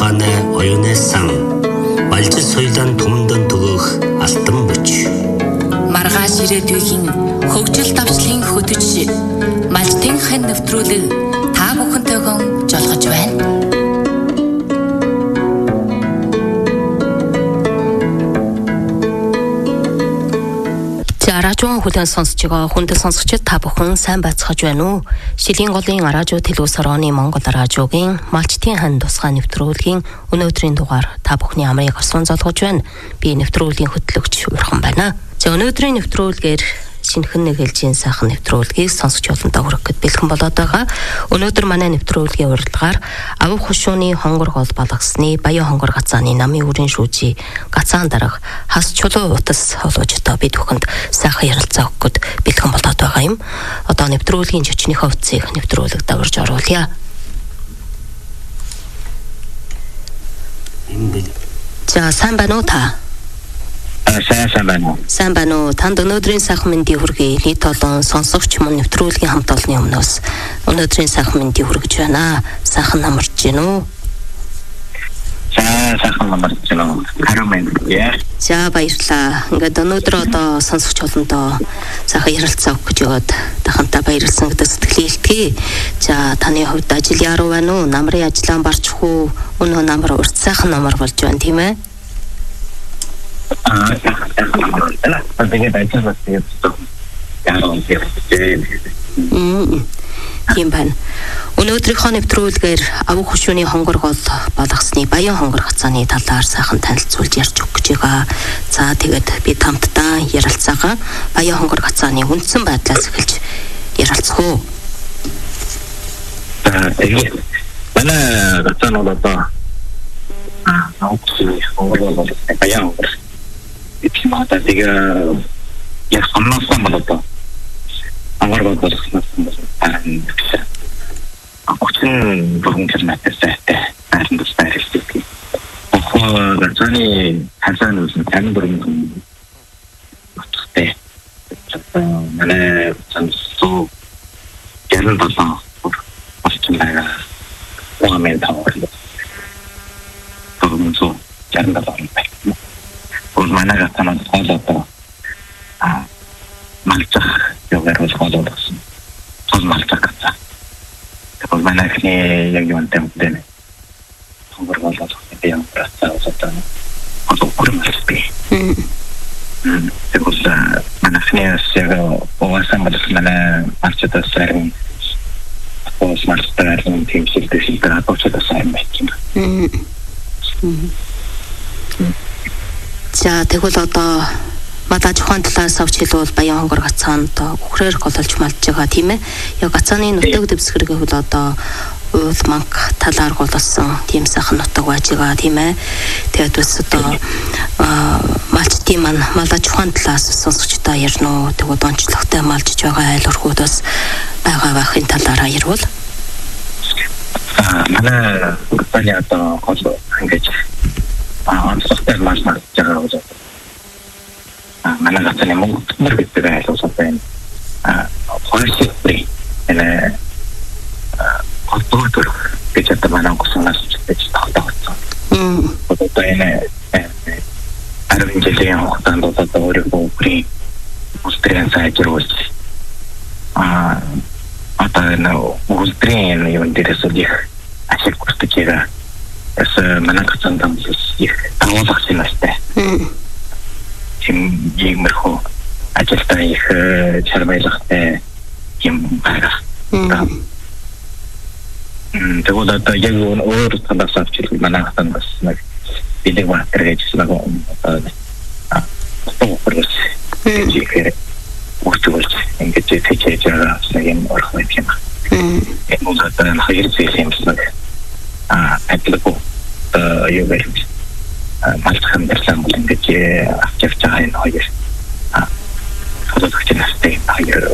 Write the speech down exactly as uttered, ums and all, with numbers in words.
ухааны оюуны сан малж соёлын түмэндэн төгөөх алтан бүч маргааш ирээдүйн хөгжил давчлалын хөтөч малжтын хэн нэвтрүүлэг та бүхэнтэйгэн жолгож байна. Радион хүлээн сонсож байгаа хүндэт сонсогчид та бүхэн сайн байцгааж байна уу? Шилийн голын радио телевиз орооны Монгол радиогийн малчтын хан тусгай нэвтрүүлгийн өнөөдрийн дугаар та бүхний амрыг орсон золгож байна. Би нэвтрүүлгийн хөтлөгч Урхан байна. За өнөөдрийн нэвтрүүлгээр шинэхэн нэг ээлжийн сайхан нэвтрүүлгийг сонсогч олонтоо хүргэх гээд бэлхэн болоод байгаа. Өнөөдөр манай нэвтрүүлгийн урилгаар Авав хушууны хонгор гол балгасны Баян хонгор гацааны намын үрийн шүүжи гацаан дарга хас чулуу утас холоожтой бид бүхэнд сайхан ярилцаа өгөх гээд бэлхэн болоод байгаа юм. Одоо нэвтрүүлгийн жичнийхээ утсыг нэвтрүүлэг даварж оруулъя. За сайн байна уу та? Сайн сайн байна. Сайн байна уу? Танд өнөөдрийн сайхан мэндийг хүргэе. Нийт олон сонсогч мөн нэвтрүүлгийн хамт олонны өмнөөс өнөөдрийн сайхан мэндийг хүргэж байна. Сайхан намарч гин үү? За сайхан намарч гин үү? Харин мэнд. Яа. За баярлалаа. Ингээд өнөөдөр одоо сонсогч олондоо сайхан ярилцаа өгөх гэж яваад тахантай баярлсан гэдэг сэтгэлээ илтгэе. За таны хувьд ажил яруу байна уу? Намрын ажлаа барчих уу? Өнөө намар урт сайхан намар болж байна тийм ээ? Аа, тэгээд ажил хийсэн. Яагаад юм. Тийм байна. Өнөөдрийнхөө нэвтрүүлгээр Авав хушууны хонгор гол балгасны Баян хонгор гацааны талаар сайхан танилцуулж ярьж өгөх гэж байгаа. За тэгээд би хамтдаа ярилцаагаа Баян хонгор гацааны үндсэн байдлаас эхэлж ярилцах уу? Аа, тэгээд манай гацаан бол одоо аа, хонгор гол Баян хонгор итмата тэгээ яг сонносон болоо. Амар гол болсон аа. Ахын бүгэн тэрнээсээ харин тустай хэлдэг. Охоо гацааны хасан үсэн тань бүрэн утгатай. Манай сонсоо яран болоо. Астмага уамэн тавар. Тогмонсо яран болоо. Mana katakan kalau ah malcak yang harus kalau terus terus malcak kata kalau mana ini yang jual tempat ini sumber kalau yang berasal dari atau kurang lebih hmm terus mana ini saya wawasan pada mana malcak tersering atau smart tersering tim sih atau sudah saya macam hmm За тэгвэл одоо мадаж ухаан талаас авч хэлбэл Баян хонгор гацаан одоо үхрээр гололж малж байгаа тийм ээ. Яг гацааны нутаг дэвсгэрэг хөл одоо уул манг талаар голсон тийм сайхан нутаг байж байгаа тийм ээ. Тэгээд бас одоо малчтын маань мадаж ухаан талаас сонсогчдоо ярина уу. Тэгвэл онцлогтой малжж байгаа айл өрхүүд бас байгаа байхын талаараа ярил. Аа манай гацааны одоо гол ингэж аа онцлогтой маш маш жагаа гэж. Аа манай гацааны Монгол мөр гэдэг айлсаа байна. Аа хойшигтэй энэ аа хотбор гэж одоо манай госоноос гэж тогтоогдсон. Мм. Одоо энэ арвин жилийн хугацаанд одоо өөрийнхөө бүрийн устрын сайжруулж аа одоо энэ устрын юм дээрээс их ашиг хүртэж байгаа. As mana kacang tambus их tahun vaksinasi. Tim yang mereka ajar saya их cara berlaku yang bagus. Tapi kalau yang orang tambah sakit mana tambah nak tidak buat kerja selama ah terus jadi waktu yang kecil kecil cara saya orang macam. Yang mudah dan high sih sempat. Ah, itu aku you guys malcam bersama dengan kerja aktif cahaya, ah, kalau kerja nasi,